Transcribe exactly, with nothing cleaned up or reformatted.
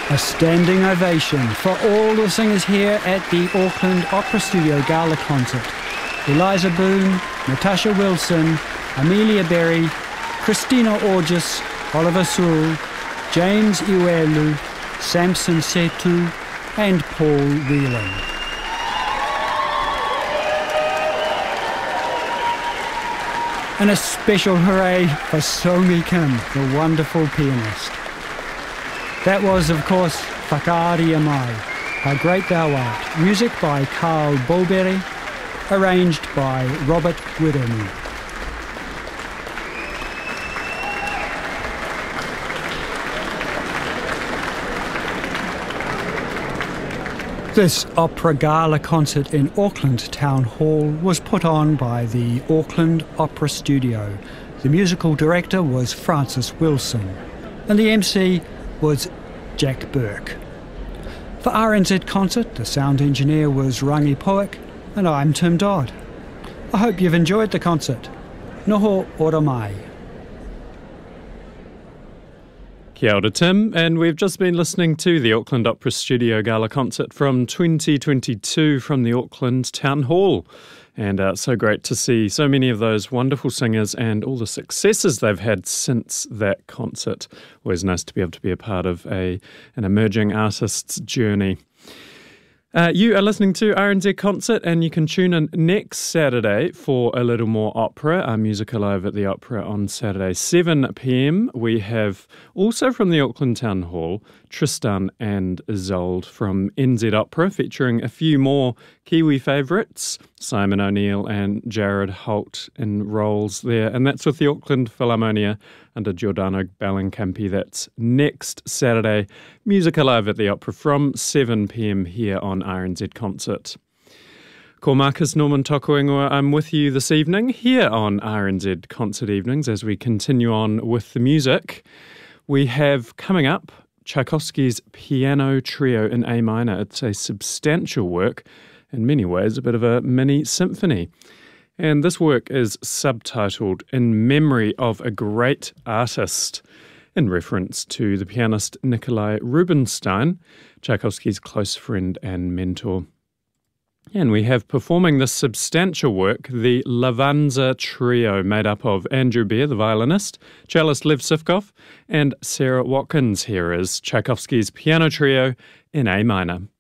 A standing ovation for all the singers here at the Auckland Opera Studio Gala concert. Eliza Boone, Natasha Wilson, Amelia Berry, Christina Orgis, Oliver Sewell, James Iwelu, Samson Setu and Paul Whelan. And a special hooray for Somi Kim, the wonderful pianist. That was, of course, Whakaari Mai, How Great Thou Art, music by Carl Bulberry, arranged by Robert Wiremu. This Opera Gala concert in Auckland Town Hall was put on by the Auckland Opera Studio. The musical director was Francis Wilson, and the M C was Jack Burke. For R N Z Concert, the sound engineer was Rangi Poick, and I'm Tim Dodd. I hope you've enjoyed the concert. Noho ora mai. Kia ora, Tim, and we've just been listening to the Auckland Opera Studio Gala concert from twenty twenty-two from the Auckland Town Hall. And uh, so great to see so many of those wonderful singers and all the successes they've had since that concert. Always nice to be able to be a part of a an emerging artist's journey. Uh, you are listening to R N Z Concert, and you can tune in next Saturday for a little more opera, our music alive at the Opera on Saturday, seven p.m. We have also from the Auckland Town Hall, Tristan and Isolde from N Z Opera, featuring a few more Kiwi favourites, Simon O'Neill and Jared Holt in roles there, and that's with the Auckland Philharmonia under Giordano Bellincampi. That's next Saturday, music alive at the Opera from seven p.m. here on R N Z Concert. Ko Marcus Norman Tokuingoa, I'm with you this evening here on R N Z Concert Evenings as we continue on with the music. We have coming up Tchaikovsky's Piano Trio in A minor. It's a substantial work, in many ways a bit of a mini symphony. And this work is subtitled In Memory of a Great Artist, in reference to the pianist Nikolai Rubinstein, Tchaikovsky's close friend and mentor. And we have performing this substantial work, the Lavanza Trio, made up of Andrew Beer, the violinist, cellist Lev Sivkov, and Sarah Watkins. Here is Tchaikovsky's Piano Trio in A minor.